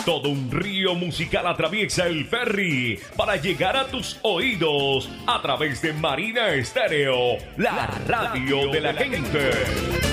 Todo un río musical atraviesa el ferry para llegar a tus oídos a través de Marina Estéreo, la radio de la gente.